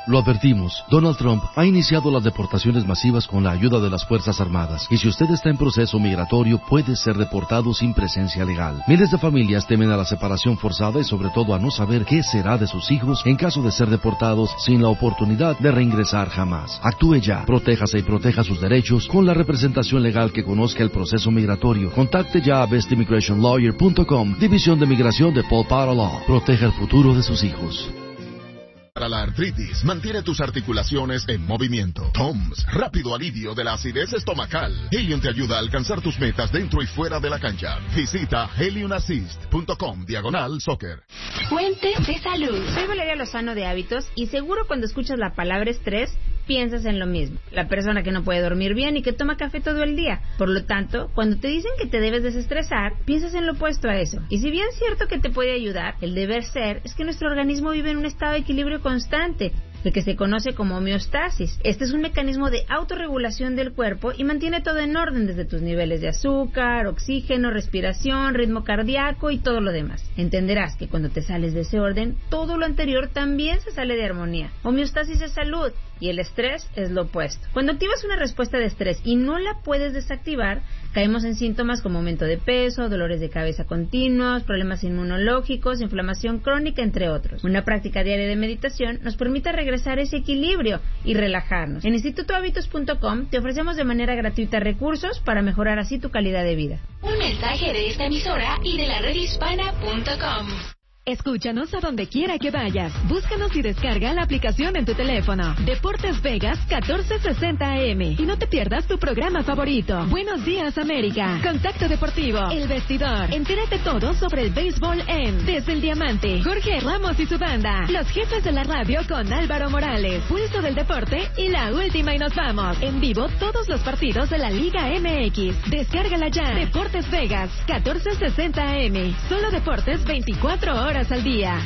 Lo advertimos, Donald Trump ha iniciado las deportaciones masivas con la ayuda de las Fuerzas Armadas, y si usted está en proceso migratorio puede ser deportado sin presencia legal. Miles de familias temen a la separación forzada y sobre todo a no saber qué será de sus hijos en caso de ser deportados sin la oportunidad de reingresar jamás. Actúe ya, protéjase y proteja sus derechos con la representación legal que conozca el proceso migratorio. Contacte ya a bestimmigrationlawyer.com, División de Migración de Paul Potter Law. Proteja el futuro de sus hijos. Para la artritis, mantiene tus articulaciones en movimiento. TOMS, rápido alivio de la acidez estomacal. Helium te ayuda a alcanzar tus metas dentro y fuera de la cancha. Visita heliumassist.com/soccer. Fuente de salud. Soy Valeria Lozano de Hábitos y seguro cuando escuchas la palabra estrés piensas en lo mismo. La persona que no puede dormir bien y que toma café todo el día. Por lo tanto, cuando te dicen que te debes desestresar, piensas en lo opuesto a eso. Y si bien es cierto que te puede ayudar, el deber ser es que nuestro organismo vive en un estado de equilibrio constante, el que se conoce como homeostasis. Este es un mecanismo de autorregulación del cuerpo y mantiene todo en orden, desde tus niveles de azúcar, oxígeno, respiración, ritmo cardíaco y todo lo demás. Entenderás que cuando te sales de ese orden, todo lo anterior también se sale de armonía. Homeostasis es salud y el estrés es lo opuesto. Cuando activas una respuesta de estrés y no la puedes desactivar, caemos en síntomas como aumento de peso, dolores de cabeza continuos, problemas inmunológicos, inflamación crónica, entre otros. Una práctica diaria de meditación nos permite regresar a ese equilibrio y relajarnos. En institutohabitos.com te ofrecemos de manera gratuita recursos para mejorar así tu calidad de vida. Un mensaje de esta emisora y de la redhispana.com. Escúchanos a donde quiera que vayas. Búscanos y descarga la aplicación en tu teléfono. Deportes Vegas 1460 AM. Y no te pierdas tu programa favorito. Buenos días, América. Contacto Deportivo. El Vestidor. Entérate todo sobre el béisbol en Desde el Diamante. Jorge Ramos y su banda. Los jefes de la radio con Álvaro Morales. Pulso del Deporte y la última y nos vamos. En vivo todos los partidos de la Liga MX. Descárgala ya. Deportes Vegas 1460 AM. Solo deportes 24 horas al día.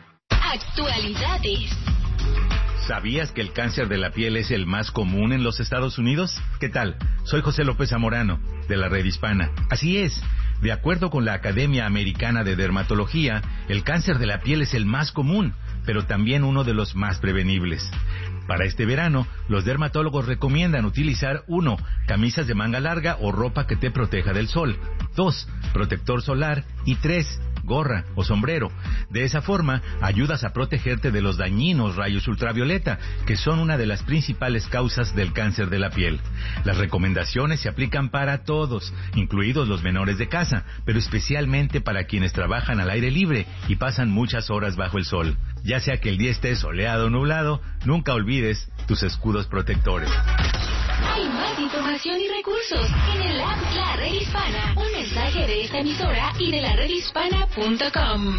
Actualidades. ¿Sabías que el cáncer de la piel es el más común en los Estados Unidos? ¿Qué tal? Soy José López Zamorano, de la Red Hispana. Así es. De acuerdo con la Academia Americana de Dermatología, el cáncer de la piel es el más común, pero también uno de los más prevenibles. Para este verano, los dermatólogos recomiendan utilizar 1. Camisas de manga larga o ropa que te proteja del sol. 2. Protector solar. Y 3. Gorra o sombrero. De esa forma, ayudas a protegerte de los dañinos rayos ultravioleta, que son una de las principales causas del cáncer de la piel. Las recomendaciones se aplican para todos, incluidos los menores de casa, pero especialmente para quienes trabajan al aire libre y pasan muchas horas bajo el sol. Ya sea que el día esté soleado o nublado, nunca olvides tus escudos protectores. Hay más información y recursos en el app La Red Hispana. Un mensaje de esta emisora y de la redhispana.com.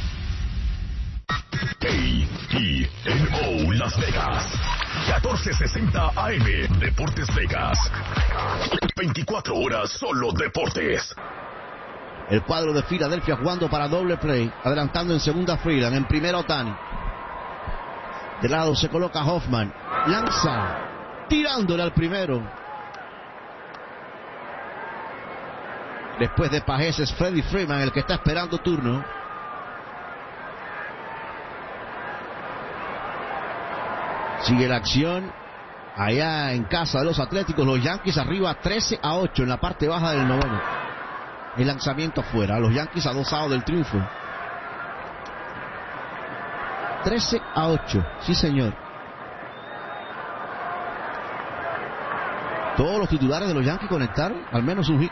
KENO Las Vegas 1460 AM. Deportes Vegas. 24 horas solo deportes. El cuadro de Filadelfia jugando para doble play, adelantando en segunda Freeland, en primera Ohtani. De lado se coloca Hoffman, lanza, tirándole al primero. Después de Pajés es Freddie Freeman el que está esperando turno. Sigue la acción allá en casa de los Atléticos. Los Yankees arriba 13-8 en la parte baja del noveno. El lanzamiento afuera. Los Yankees a 2 outs del triunfo. 13-8. Sí, señor. Todos los titulares de los Yankees conectaron al menos un hit.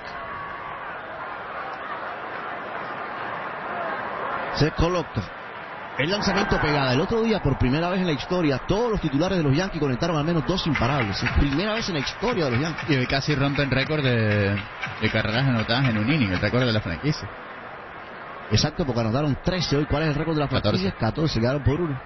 Se coloca el lanzamiento pegada. El otro día, por primera vez en la historia, todos los titulares de los Yankees conectaron al menos 2 imparables. Es primera vez en la historia de los Yankees. Y hoy casi rompen récord de carreras anotadas en un inning, el récord de la franquicia. Exacto, porque anotaron 13 hoy. ¿Cuál es el récord de la franquicia? 14, quedaron por 1.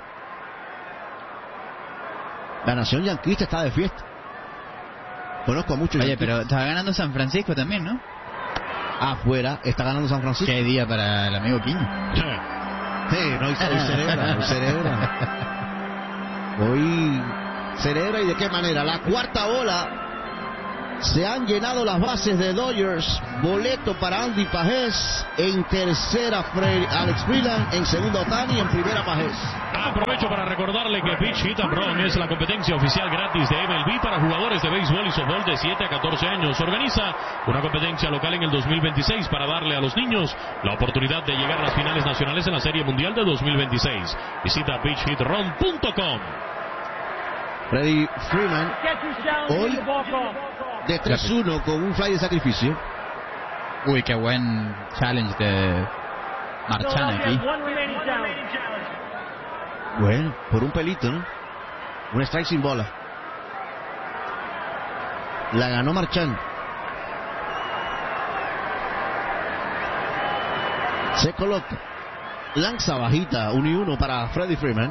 La nación yanquista está de fiesta. Conozco a muchos. Oye, yanquistas. pero estaba ganando San Francisco también, ¿no? Afuera está ganando San Francisco. Qué día para el amigo Quiño. No, hoy celebra. Hoy celebra, y de qué manera. La cuarta bola Se han llenado las bases de Dodgers. Boleto para Andy Pajés. En tercera, Alex Freeland. En segunda, Ohtani. En primera, Pajés. Aprovecho para recordarle que Pitch Hit and Run es la competencia oficial gratis de MLB para jugadores de béisbol y softball de 7 a 14 años. Organiza una competencia local en el 2026 para darle a los niños la oportunidad de llegar a las finales nacionales en la Serie Mundial de 2026. Visita pitchhitrun.com. Freddie Freeman hoy de 3-1 con un fly de sacrificio. Uy, qué buen challenge de Marchand aquí. Bueno, por un pelito, ¿no? Un strike sin bola. La ganó Marchand. Se coloca. Lanza bajita, 1-1 para Freddie Freeman.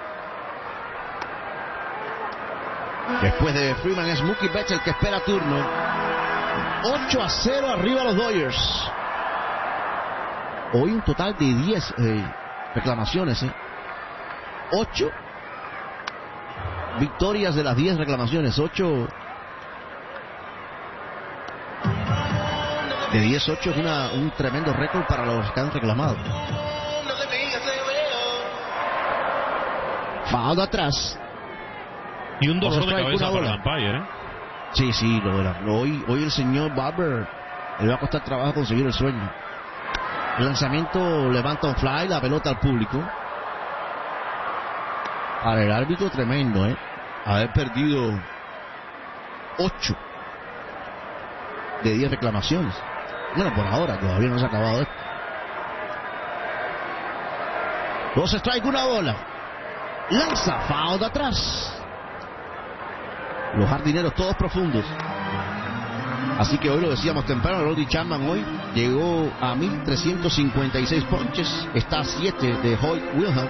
Después de Freeman es Mookie Betts el que espera turno. 8-0 arriba los Dodgers. Hoy un total de 10 reclamaciones. 8 victorias de las 10 reclamaciones. 8 de 10, 8 es un tremendo récord para los que han reclamado. Foul atrás. Y un dolor de cabeza para el umpire, Sí, hoy el señor Barber le va a costar trabajo conseguir el sueño. El lanzamiento levanta un fly, la pelota al público. Para el árbitro tremendo, haber perdido 8 de 10 reclamaciones. Bueno, por ahora todavía no se ha acabado esto. 2 strikes, una bola. Lanza, foul de atrás. Los jardineros todos profundos. Así que hoy lo decíamos temprano, Aroldis Chapman hoy llegó a 1,356 ponches. Está a 7 de Hoyt Wilhelm,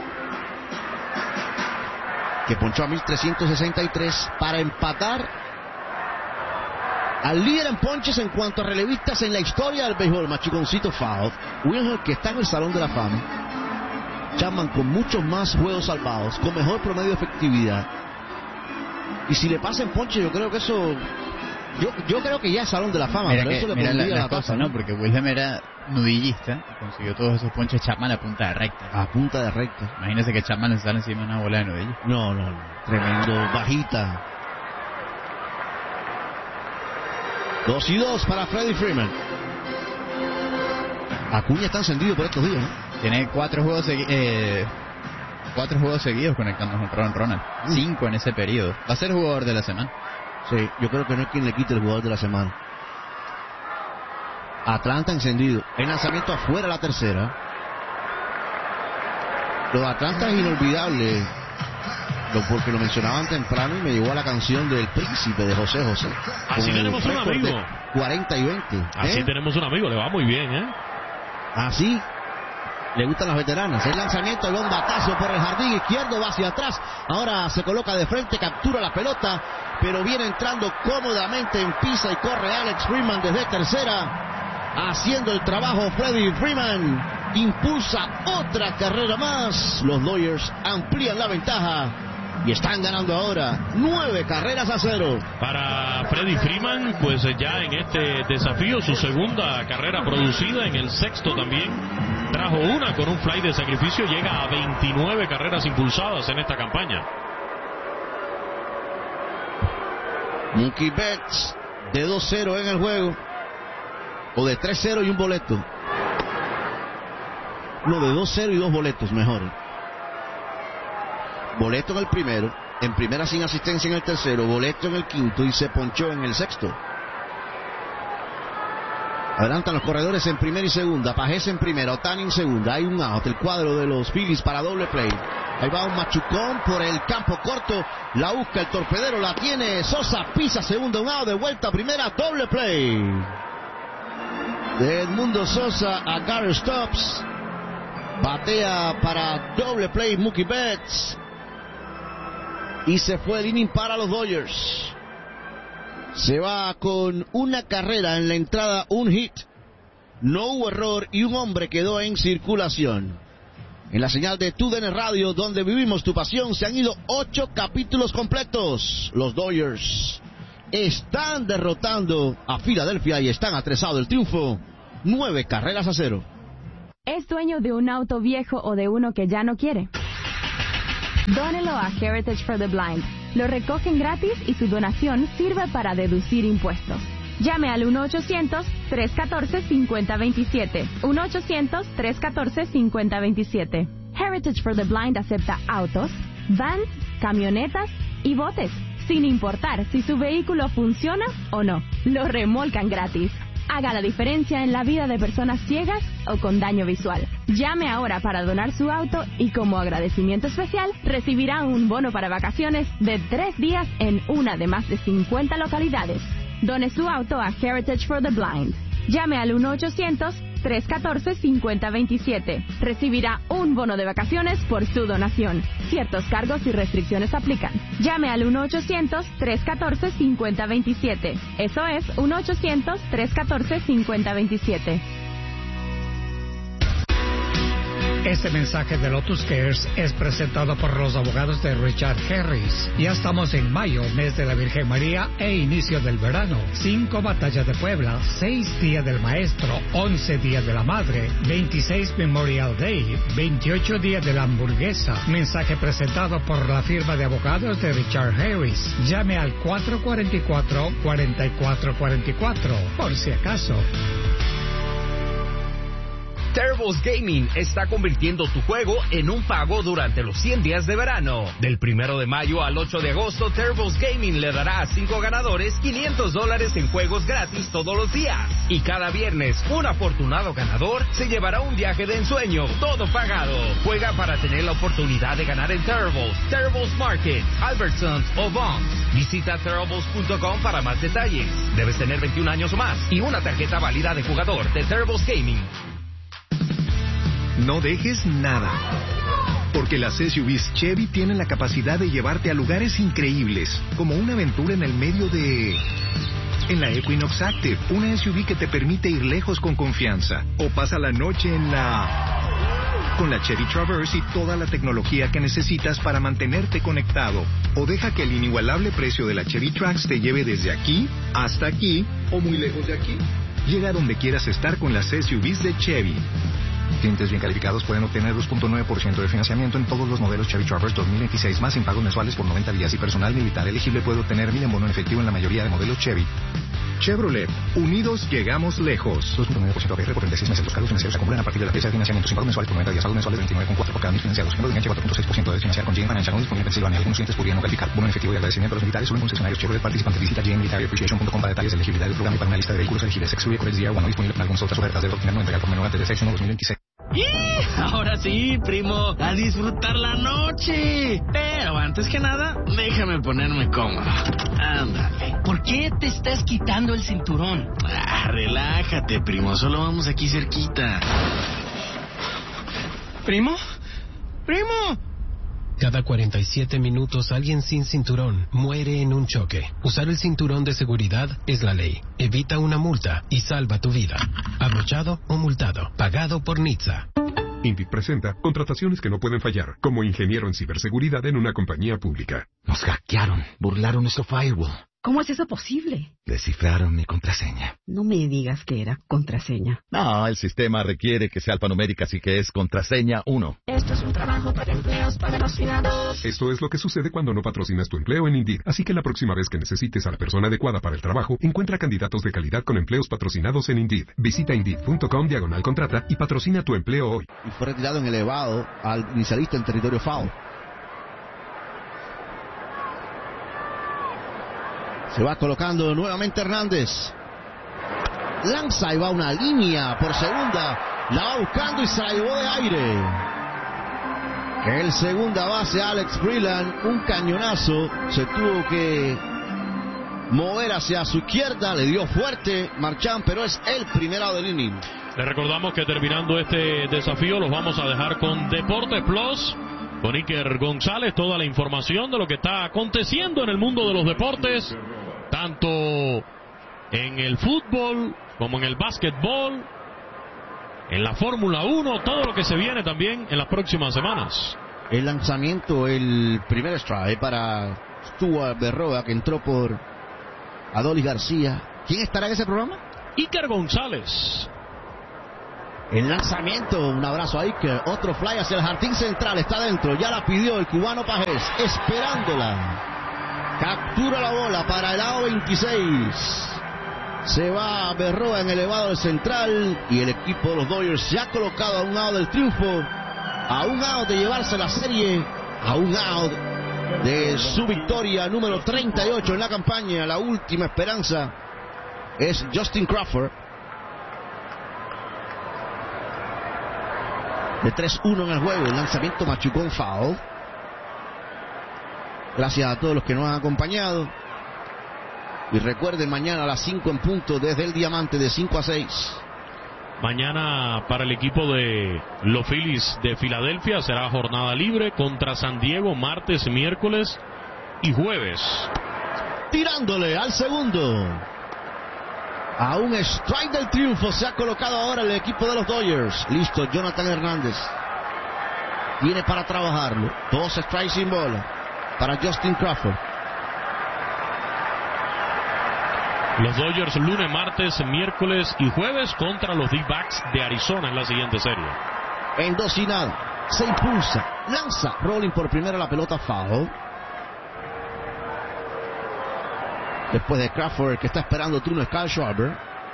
que ponchó a 1,363 para empatar al líder en ponches en cuanto a relevistas en la historia del béisbol, machiconcito foul. Wilhelm, que está en el Salón de la Fama. Chapman con muchos más juegos salvados, con mejor promedio de efectividad. Y si le pasa en ponche, yo creo que eso... Yo creo que ya es Salón de la Fama, mira pero que, eso le mira pondría la cosa, ¿no? Porque Wilhelm era nudillista, consiguió todos esos ponches. Chapman a punta de recta. A punta de recta. Imagínese que Chapman le sale encima una bola de nudillo. No. Tremendo, bajita. 2-2 para Freddie Freeman. Acuña está encendido por estos días, ¿no? Tiene 4 juegos seguidos conectando con Ronald. 5 en ese periodo. Va a ser jugador de la semana. Sí, yo creo que no hay quien le quite el jugador de la semana. Atlanta encendido. El lanzamiento afuera, la tercera. Lo de Atlanta es inolvidable, porque lo mencionaban temprano y me llevó a la canción del Príncipe de José José. Así tenemos un amigo. 40 y 20. Así tenemos un amigo, le va muy bien, Así le gustan las veteranas. El lanzamiento, el batazo por el jardín izquierdo, va hacia atrás. Ahora se coloca de frente, captura la pelota, pero viene entrando cómodamente en pisa y corre Alex Freeman desde tercera, haciendo el trabajo Freddie Freeman. Impulsa otra carrera más. Los Dodgers amplían la ventaja y están ganando ahora 9-0. Para Freddie Freeman, pues ya en este desafío, su segunda carrera producida, en el sexto también trajo una con un fly de sacrificio, llega a 29 carreras impulsadas en esta campaña. Mookie Betts de 2-0 en el juego, o de 3-0 y un boleto. No, de 2-0 y 2 boletos, mejor. Boleto en el primero, en primera sin asistencia en el tercero, boleto en el quinto y se ponchó en el sexto. Adelantan los corredores en primera y segunda, Pajés en primera, Ohtani en segunda. Hay un out, el cuadro de los Phillies para doble play. Ahí va un machucón por el campo corto, la busca el torpedero, la tiene Sosa, pisa segunda, un out, de vuelta a primera, doble play. De Edmundo Sosa a Garrett Stubbs, batea para doble play Mookie Betts. Y se fue el inning para los Dodgers. Se va con una carrera en la entrada, un hit. No hubo error y un hombre quedó en circulación. En la señal de TUDN Radio, donde vivimos tu pasión, se han ido 8 capítulos completos. Los Dodgers están derrotando a Filadelfia y están atresados el triunfo 9-0. ¿Es dueño de un auto viejo o de uno que ya no quiere? Dónelo a Heritage for the Blind. Lo recogen gratis y su donación sirve para deducir impuestos. Llame al 1-800-314-5027. 1-800-314-5027. Heritage for the Blind acepta autos, vans, camionetas y botes, sin importar si su vehículo funciona o no. Lo remolcan gratis. Haga la diferencia en la vida de personas ciegas o con daño visual. Llame ahora para donar su auto y como agradecimiento especial recibirá un bono para vacaciones de 3 días en una de más de 50 localidades. Done su auto a Heritage for the Blind. Llame al 1-800-314-5027. Recibirá un bono de vacaciones por su donación. Ciertos cargos y restricciones aplican. Llame al 1-800-314-5027. Eso es 1-800-314-5027. Este mensaje de Lotus Cares es presentado por los abogados de Richard Harris. Ya estamos en mayo, mes de la Virgen María e inicio del verano. 5 batallas de Puebla, 6 días del maestro, 11 días de la madre, 26 Memorial Day, 28 días de la hamburguesa. Mensaje presentado por la firma de abogados de Richard Harris. Llame al 444-4444, por si acaso. Turbo's Gaming está convirtiendo tu juego en un pago durante los 100 días de verano. Del 1 de mayo al 8 de agosto, Turbo's Gaming le dará a 5 ganadores $500 en juegos gratis todos los días. Y cada viernes, un afortunado ganador se llevará un viaje de ensueño, todo pagado. Juega para tener la oportunidad de ganar en Turbo's Market, Albertsons o Vons. Visita turbo's.com para más detalles. Debes tener 21 años o más y una tarjeta válida de jugador de Turbo's Gaming. No dejes nada, porque las SUVs Chevy tienen la capacidad de llevarte a lugares increíbles, como una aventura en el medio de... En la Equinox Active, una SUV que te permite ir lejos con confianza, o pasa la noche en la... Con la Chevy Traverse y toda la tecnología que necesitas para mantenerte conectado, o deja que el inigualable precio de la Chevy Trax te lleve desde aquí hasta aquí, o muy lejos de aquí. Llega a donde quieras estar con las SUVs de Chevy. Clientes bien calificados pueden obtener 2.9% de financiamiento en todos los modelos Chevy Traverse 2026, más sin pagos mensuales por 90 días, y personal militar elegible puede obtener 1,000 en bono en efectivo en la mayoría de modelos Chevy. Chevrolet, unidos llegamos lejos. 2.9% APR por 36 meses. Los cargos financieros se acumulan a partir de la fecha de financiamiento sin pagos mensuales por 90 días. Pagos mensuales 29,4 por cada 1,000 financiados. Siendo de enganche 4.6% de financiar con GM Financial no disponible en Pensilvania. Algunos clientes podrían no calificar. Bono en efectivo y agradecimiento a los militares solo en concesionarios Chevrolet participantes. Visita gmmilitaryappreciation.com para detalles de elegibilidad del programa y para una lista de vehículos elegibles. Excluye Corex DR1 no disponible para algunas otras ofertas. Debe obtener no entregar por menor antes de 6/1/2026. Ahora sí, primo, a disfrutar la noche. Pero antes que nada, déjame ponerme cómodo. Ándale. ¿Por qué te estás quitando el cinturón? Relájate, primo, solo vamos aquí cerquita. ¿Primo? ¡Primo! Cada 47 minutos alguien sin cinturón muere en un choque. Usar el cinturón de seguridad es la ley. Evita una multa y salva tu vida. Abrochado o multado. Pagado por NHTSA. INDIT presenta contrataciones que no pueden fallar, como ingeniero en ciberseguridad en una compañía pública. Nos hackearon, burlaron nuestro firewall. ¿Cómo es eso posible? Descifraron mi contraseña. No me digas que era contraseña. No, el sistema requiere que sea alfanumérica, así que es contraseña 1. Esto es un trabajo para empleos patrocinados. Esto es lo que sucede cuando no patrocinas tu empleo en Indeed. Así que la próxima vez que necesites a la persona adecuada para el trabajo, encuentra candidatos de calidad con empleos patrocinados en Indeed. Visita Indeed.com/contrata y patrocina tu empleo hoy. Y fue retirado en elevado al inicialista en territorio foul. Se va colocando nuevamente Hernández. Lanza y va una línea por segunda. La va buscando y se la llevó de aire. El segunda base Alex Freeland, un cañonazo. Se tuvo que mover hacia su izquierda. Le dio fuerte Marchand, pero es el primer out del inning. Le recordamos que terminando este desafío los vamos a dejar con Deportes Plus. Con Iker González, toda la información de lo que está aconteciendo en el mundo de los deportes, tanto en el fútbol como en el básquetbol, en la Fórmula 1, todo lo que se viene también en las próximas semanas. El lanzamiento, el primer strike para Stuart Berroa, que entró por Adolis García. ¿Quién estará en ese programa? Iker González. El lanzamiento, un abrazo a Iker. Otro fly hacia el jardín central, está dentro. Ya la pidió el cubano Pajés, esperándola. Captura la bola para el lado 26. Se va Berroa en el elevado del central y el equipo de los Dodgers se ha colocado a un lado del triunfo, a un out de llevarse la serie, a un out de su victoria número 38 en la campaña. La última esperanza es Justin Crawford. De 3-1 en el juego, el lanzamiento machucón foul. Gracias a todos los que nos han acompañado. Y recuerden, mañana a las 5 en punto desde el Diamante, de 5 a 6. Mañana para el equipo de los Phillies de Filadelfia será jornada libre contra San Diego, martes, miércoles y jueves. Tirándole al segundo. A un strike del triunfo se ha colocado ahora el equipo de los Dodgers. Listo, Jonathan Hernández. Viene para trabajarlo. 2 strikes sin bola para Justin Crawford. Los Dodgers lunes, martes, miércoles y jueves contra los D-backs de Arizona en la siguiente serie. En 2 y nada, se impulsa, lanza, rolling por primera, la pelota foul. Después de Crawford, que está esperando turno, es Kyle Schwarber.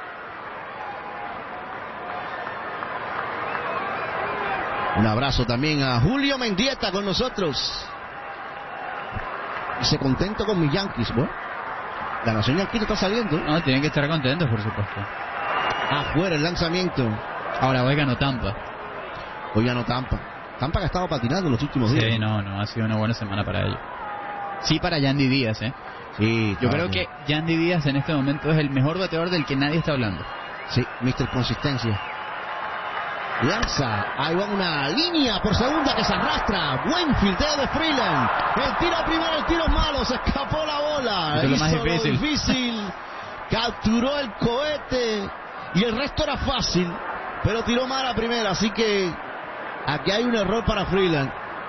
Un abrazo también a Julio Mendieta con nosotros. Y se contento con mis Yankees, ¿no? La nación yanquita está saliendo. No, tienen que estar contentos, por supuesto. Afuera el lanzamiento. Ahora hoy ganó Tampa. Hoy ganó Tampa. Tampa que ha estado patinando en los últimos días. Sí, no, ha sido una buena semana para ellos. Sí, para Yandy Díaz, Sí, yo creo que Yandy Díaz en este momento es el mejor bateador del que nadie está hablando. Sí, Mr. Consistencia. Lanza, ahí va una línea por segunda que se arrastra. Buen fildeo de Freeland. El tiro primero, el tiro malo, se escapó la bola. Eso es lo más Hizo difícil. Capturó el cohete y el resto era fácil, pero tiró mal a primera, así que aquí hay un error para Freeland.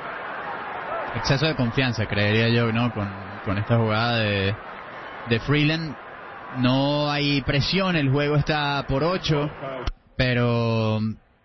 Exceso de confianza, creería yo, ¿no? Con esta jugada de Freeland. No hay presión, el juego está por 8, pero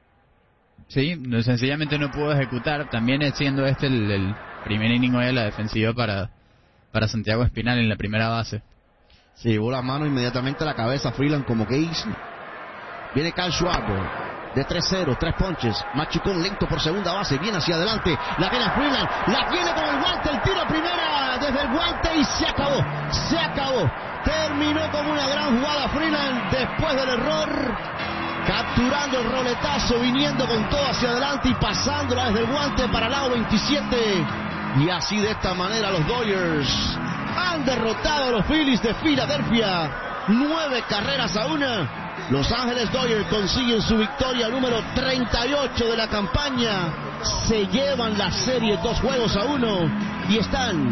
sí, sencillamente no pudo ejecutar. También siendo este el primer inning de la defensiva para Santiago Espinal en la primera base. Se llevó la mano inmediatamente a la cabeza Freeland, como que hizo. Viene Kyle Schwarber de 3-0, 3 ponches, machucón lento por segunda base, viene hacia adelante, la tiene Freeland, la tiene con el guante, el tiro primera desde el guante y se acabó. Terminó como una gran jugada Freeland después del error, capturando el roletazo, viniendo con todo hacia adelante y pasándola desde el guante para el lado 27. Y así, de esta manera, los Dodgers han derrotado a los Phillies de Filadelfia 9 carreras a 1. Los Ángeles Dodgers consiguen su victoria número 38 de la campaña. Se llevan la serie 2-1 y están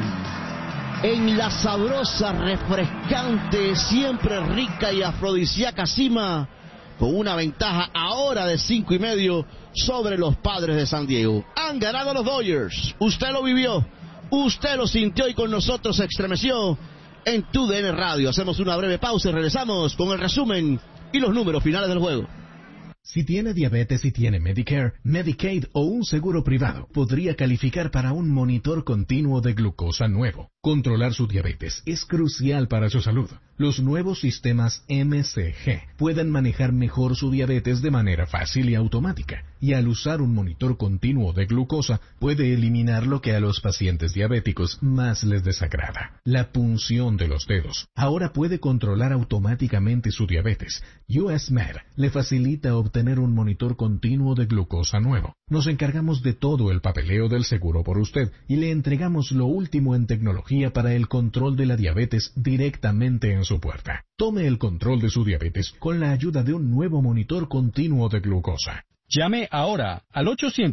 en la sabrosa, refrescante, siempre rica y afrodisíaca cima, con una ventaja ahora de 5.5 sobre los Padres de San Diego. Han ganado los Dodgers. Usted lo vivió, usted lo sintió y con nosotros se estremeció en TUDN Radio. Hacemos una breve pausa y regresamos con el resumen y los números finales del juego. Si tiene diabetes y tiene Medicare, Medicaid o un seguro privado, podría calificar para un monitor continuo de glucosa nuevo. Controlar su diabetes es crucial para su salud. Los nuevos sistemas MCG pueden manejar mejor su diabetes de manera fácil y automática. Y al usar un monitor continuo de glucosa, puede eliminar lo que a los pacientes diabéticos más les desagrada: la punción de los dedos. Ahora puede controlar automáticamente su diabetes. US Med le facilita obtener un monitor continuo de glucosa nuevo. Nos encargamos de todo el papeleo del seguro por usted y le entregamos lo último en tecnología para el control de la diabetes directamente en su puerta. Tome el control de su diabetes con la ayuda de un nuevo monitor continuo de glucosa. Llame ahora al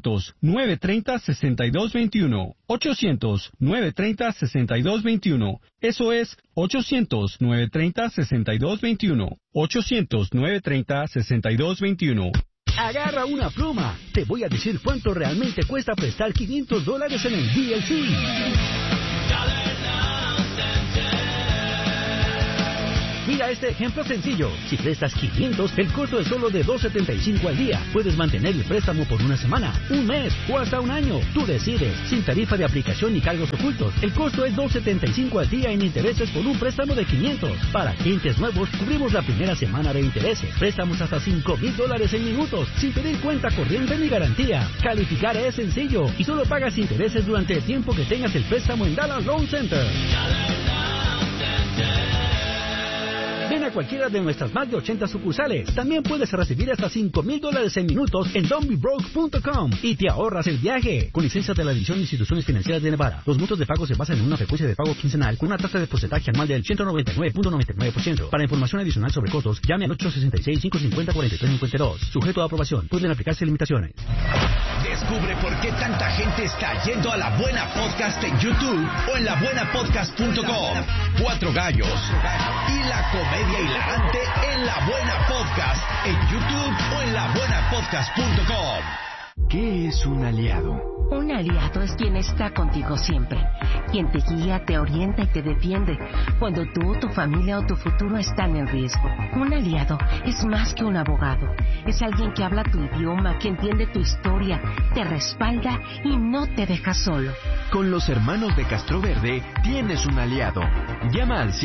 800-930-6221. 800-930-6221. Eso es 800-930-6221. 800-930-6221. Agarra una pluma. Te voy a decir cuánto realmente cuesta prestar $500 en el DLC. este ejemplo sencillo. Si prestas 500, el costo es solo de $2.75 al día. Puedes mantener el préstamo por una semana, un mes o hasta un año. Tú decides, sin tarifa de aplicación ni cargos ocultos. El costo es $2.75 al día en intereses por un préstamo de 500. Para clientes nuevos, cubrimos la primera semana de intereses. Préstamos hasta $5,000 en minutos, sin pedir cuenta corriente ni garantía. Calificar es sencillo y solo pagas intereses durante el tiempo que tengas el préstamo en Dallas Loan Center. Ven a cualquiera de nuestras más de 80 sucursales. También puedes recibir hasta $5,000 en minutos en don'tbebroke.com y te ahorras el viaje. Con licencia de la División de Instituciones Financieras de Nevada. Los montos de pago se basan en una frecuencia de pago quincenal con una tasa de porcentaje anual del 199.99%. Para información adicional sobre costos, llame al 866-550-4352. Sujeto a aprobación. Pueden aplicarse limitaciones. Descubre por qué tanta gente está yendo a La Buena Podcast en YouTube o en labuenapodcast.com. 4 gallos y la comedia hilarante en La Buena Podcast en YouTube o en labuenapodcast.com. ¿Qué es un aliado? Un aliado es quien está contigo siempre, quien te guía, te orienta y te defiende cuando tú, tu familia o tu futuro están en riesgo. Un aliado es más que un abogado, es alguien que habla tu idioma, que entiende tu historia, te respalda y no te deja solo. Con los hermanos de Castroverde tienes un aliado. Llama al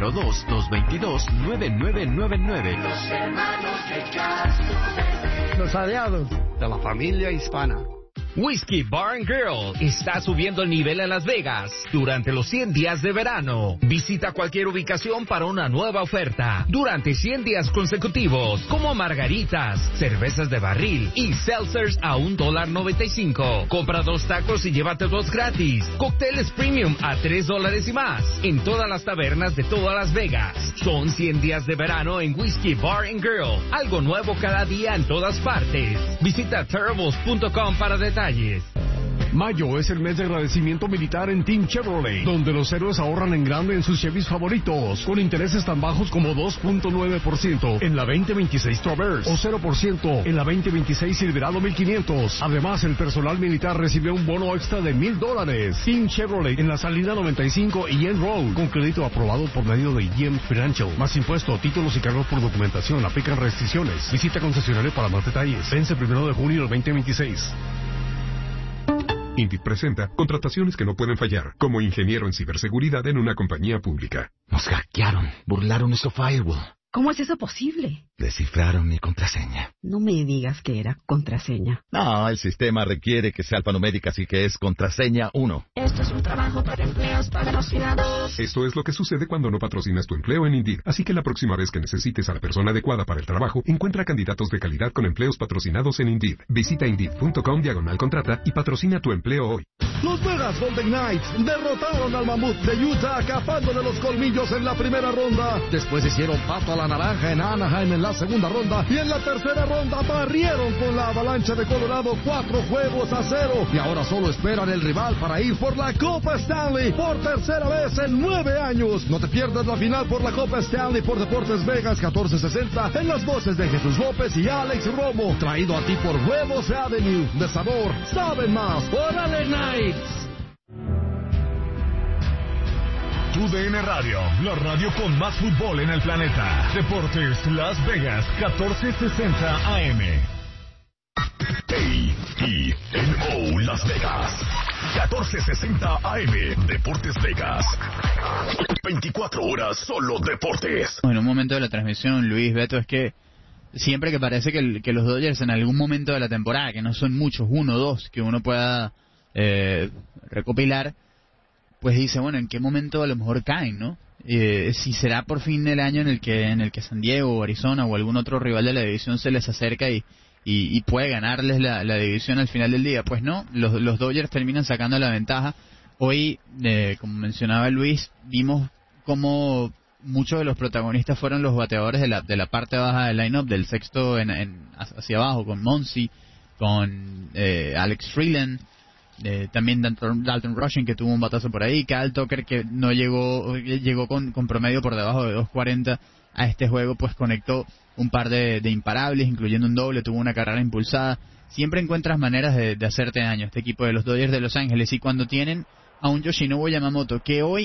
702-222-9999. Los hermanos de Castroverde. Los aliados de la familia hispana. Whiskey Bar & Grill está subiendo el nivel en Las Vegas durante los 100 días de verano. Visita cualquier ubicación para una nueva oferta durante 100 días consecutivos, como margaritas, cervezas de barril y seltzers a $1.95. Compra 2 tacos y llévate 2 gratis. Cócteles premium a $3 y más en todas las tabernas de todas Las Vegas. Son 100 días de verano en Whiskey Bar & Grill. Algo nuevo cada día en todas partes. Visita terribles.com para detalles. Mayo es el mes de agradecimiento militar en Team Chevrolet, donde los héroes ahorran en grande en sus Chevys favoritos, con intereses tan bajos como 2.9% en la 2026 Traverse o 0% en la 2026 Silverado 1500. Además, el personal militar recibe un bono extra de $1,000. Team Chevrolet en la salida 95 y Yen Road, con crédito aprobado por medio de Yen Financial. Más impuesto, títulos y cargos por documentación. Aplican restricciones. Visita concesionario para más detalles. Vence 1 de junio del 2026. Indeed presenta contrataciones que no pueden fallar, como ingeniero en ciberseguridad en una compañía pública. Nos hackearon, burlaron nuestro firewall. ¿Cómo es eso posible? Descifraron mi contraseña. No me digas que era contraseña. No, el sistema requiere que sea alfanumérica, así que es contraseña 1. Esto es un trabajo para empleos patrocinados. Esto es lo que sucede cuando no patrocinas tu empleo en Indeed. Así que la próxima vez que necesites a la persona adecuada para el trabajo, encuentra candidatos de calidad con empleos patrocinados en Indeed. Visita Indeed.com/contrata y patrocina tu empleo hoy. Los Vegas Golden Knights derrotaron al Mamut de Utah, acabándole los colmillos en la primera ronda. Después hicieron pato a la naranja en Anaheim en la segunda ronda, y en la tercera ronda barrieron con la Avalancha de Colorado 4-0. Y ahora solo esperan el rival para ir por la Copa Stanley por tercera vez en 9 años. No te pierdas la final por la Copa Stanley por Deportes Vegas 1460 en las voces de Jesús López y Alex Romo. Traído a ti por Huevos Avenue. De sabor, saben más. ¡Órale, Knights! TUDN Radio, la radio con más fútbol en el planeta. Deportes Las Vegas, 1460 AM. AENO Las Vegas, 1460 AM. Deportes Vegas. 24 horas solo deportes. En un momento de la transmisión, Luis, Beto, es que siempre que parece que los Dodgers en algún momento de la temporada, que no son muchos, 1 o 2, que uno pueda recopilar, pues dice, bueno, ¿en qué momento a lo mejor caen, no? Si será por fin el año en el que San Diego o Arizona o algún otro rival de la división se les acerca y puede ganarles la división al final del día. Pues no, los Dodgers terminan sacando la ventaja. Hoy, como mencionaba Luis, vimos cómo muchos de los protagonistas fueron los bateadores de la parte baja del line-up, del sexto hacia abajo, con Monsi, con Alex Freeland, también Dalton Rushing, que tuvo un batazo por ahí, Kyle Tucker, que no llegó con promedio por debajo de 2.40 a este juego, pues conectó un par de imparables, incluyendo un doble, tuvo una carrera impulsada. Siempre encuentras maneras de hacerte daño este equipo de los Dodgers de Los Ángeles, y cuando tienen a un Yoshinobu Yamamoto, que hoy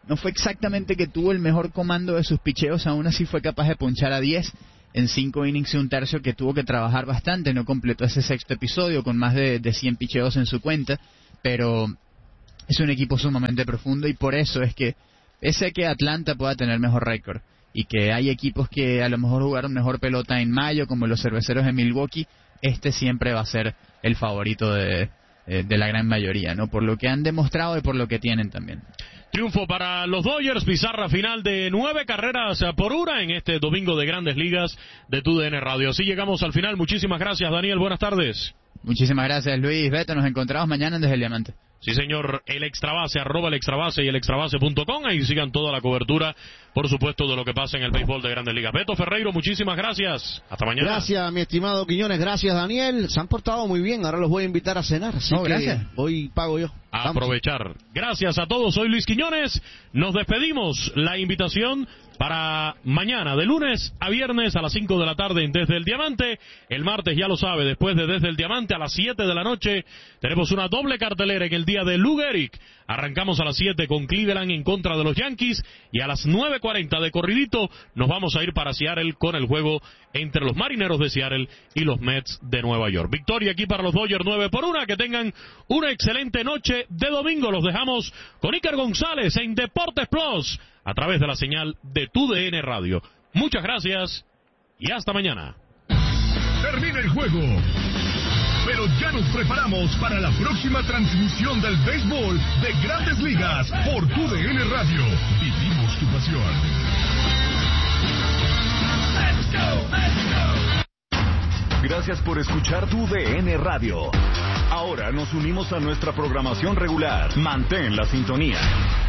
no fue exactamente que tuvo el mejor comando de sus picheos, aún así fue capaz de ponchar a 10 en 5 innings y un tercio, que tuvo que trabajar bastante. No completó ese sexto episodio con más de 100 picheos en su cuenta, pero es un equipo sumamente profundo, y por eso es que, pese a que Atlanta pueda tener mejor récord y que hay equipos que a lo mejor jugaron mejor pelota en mayo, como los Cerveceros de Milwaukee, este siempre va a ser el favorito de la gran mayoría, ¿no? Por lo que han demostrado y por lo que tienen también. Triunfo para los Dodgers, pizarra final de 9 carreras por hora en este domingo de Grandes Ligas de TUDN Radio. Así llegamos al final. Muchísimas gracias, Daniel. Buenas tardes. Muchísimas gracias, Luis. Beto, nos encontramos mañana Desde el Diamante. Sí, señor, el Extrabase, @ el Extrabase y el Extrabase.com. Ahí sigan toda la cobertura, por supuesto, de lo que pasa en el béisbol de Grandes Ligas. Beto Ferreiro, muchísimas gracias. Hasta mañana. Gracias, mi estimado Quiñones. Gracias, Daniel. Se han portado muy bien. Ahora los voy a invitar a cenar. Así que gracias. Hoy pago yo. A aprovechar. Gracias a todos. Soy Luis Quiñones. Nos despedimos. La invitación para mañana, de lunes a viernes a las 5 de la tarde en Desde el Diamante. El martes, ya lo sabe, después de Desde el Diamante a las 7 de la noche, tenemos una doble cartelera en el día de Lou Gehrig. Arrancamos a las 7 con Cleveland en contra de los Yankees, y a las 9:40 de corridito nos vamos a ir para Seattle con el juego entre los Marineros de Seattle y los Mets de Nueva York. Victoria aquí para los Dodgers 9-1. Que tengan una excelente noche de domingo. Los dejamos con Iker González en Deportes Plus a través de la señal de TUDN Radio. Muchas gracias y hasta mañana. Termina el juego, pero ya nos preparamos para la próxima transmisión del béisbol de Grandes Ligas por TUDN Radio. Vivimos tu pasión. Let's go. Gracias por escuchar TUDN Radio. Ahora nos unimos a nuestra programación regular. Mantén la sintonía.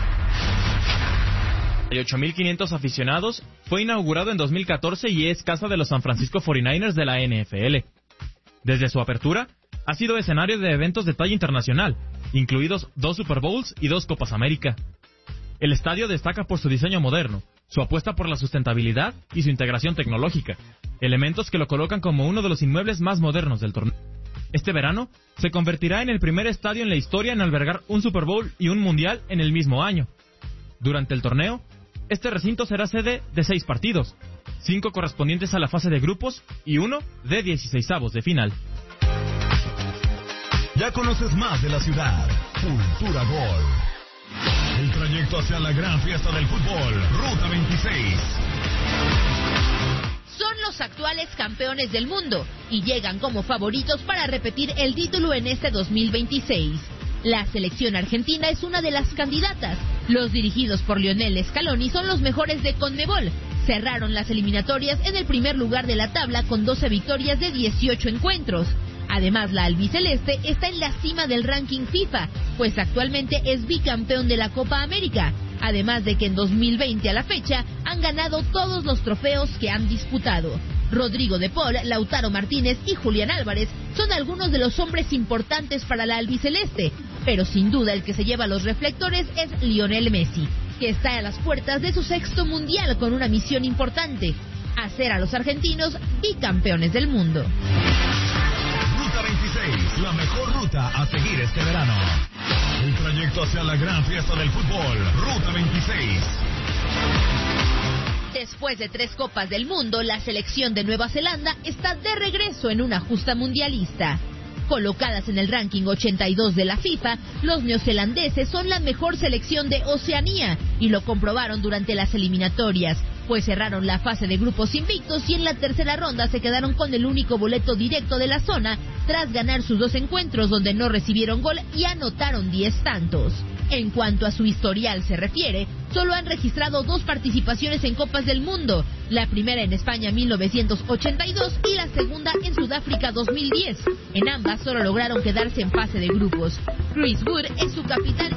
De 8.500 aficionados, fue inaugurado en 2014 y es casa de los San Francisco 49ers de la NFL. Desde su apertura, ha sido escenario de eventos de talla internacional, incluidos 2 Super Bowls y 2 Copas América. El estadio destaca por su diseño moderno, su apuesta por la sustentabilidad y su integración tecnológica, elementos que lo colocan como uno de los inmuebles más modernos del torneo. Este verano, se convertirá en el primer estadio en la historia en albergar un Super Bowl y un Mundial en el mismo año. Durante el torneo, este recinto será sede de 6 partidos, 5 correspondientes a la fase de grupos y 1 de 16avos de final. Ya conoces más de la ciudad. Cultura Gol. El trayecto hacia la gran fiesta del fútbol. Ruta 26. Son los actuales campeones del mundo y llegan como favoritos para repetir el título en este 2026. La selección argentina es una de las candidatas. Los dirigidos por Lionel Scaloni son los mejores de CONMEBOL. Cerraron las eliminatorias en el primer lugar de la tabla con 12 victorias de 18 encuentros. Además, la albiceleste está en la cima del ranking FIFA, pues actualmente es bicampeón de la Copa América. Además de que en 2020 a la fecha han ganado todos los trofeos que han disputado. Rodrigo de Paul, Lautaro Martínez y Julián Álvarez son algunos de los hombres importantes para la albiceleste, pero sin duda el que se lleva los reflectores es Lionel Messi, que está a las puertas de su 6º mundial con una misión importante: hacer a los argentinos bicampeones del mundo. Ruta 26, la mejor ruta a seguir este verano. El trayecto hacia la gran fiesta del fútbol. Ruta 26. Después de 3 Copas del Mundo, la selección de Nueva Zelanda está de regreso en una justa mundialista. Colocadas en el ranking 82 de la FIFA, los neozelandeses son la mejor selección de Oceanía y lo comprobaron durante las eliminatorias, pues cerraron la fase de grupos invictos y en la tercera ronda se quedaron con el único boleto directo de la zona tras ganar sus 2 encuentros donde no recibieron gol y anotaron 10 tantos. En cuanto a su historial se refiere, solo han registrado 2 participaciones en Copas del Mundo, la primera en España 1982 y la segunda en Sudáfrica 2010. En ambas solo lograron quedarse en fase de grupos. Chris Wood es su capitán